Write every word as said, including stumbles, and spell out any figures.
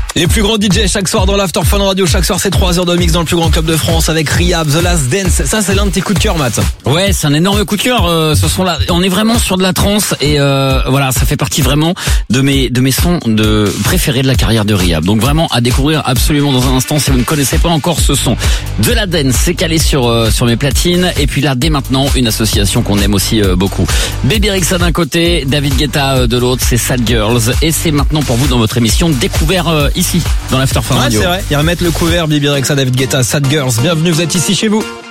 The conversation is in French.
Les plus grands D J chaque soir dans l'After Fun Radio. Chaque soir, c'est trois heures de mix dans le plus grand club de France avec Rehab, The Last Dance. Ça, c'est l'un de tes coups de cœur, Matt. Ouais, c'est un énorme coup de cœur. Euh, ce son là, on est vraiment sur de la trance et euh, voilà, ça fait partie vraiment de mes de mes sons de préférés de la carrière de Rehab. Donc vraiment à découvrir absolument dans un instant si vous ne connaissez pas encore ce son. De la dance, c'est calé sur euh, sur mes platines. Et puis là, dès maintenant, une association qu'on aime aussi euh, beaucoup. Bébé Rexha d'un côté, David Guetta euh, de l'autre, c'est Sad Girls. Et c'est maintenant pour vous dans votre émission découvert euh, ici dans l'After Fun Ouais, Radio. c'est vrai. Il remettre le couvert, Bébé Rexha, David Guetta, Sad Girls. Bienvenue, vous êtes ici chez vous.